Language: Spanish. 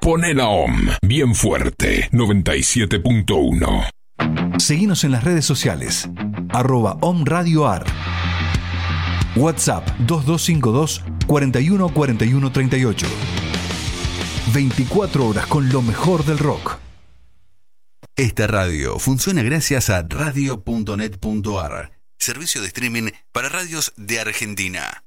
Pone la OM bien fuerte, 97.1. Seguinos en las redes sociales, @omradioar. WhatsApp 2252 41 41 38. 24 horas con lo mejor del rock. Esta radio funciona gracias a radio.net.ar, servicio de streaming para radios de Argentina.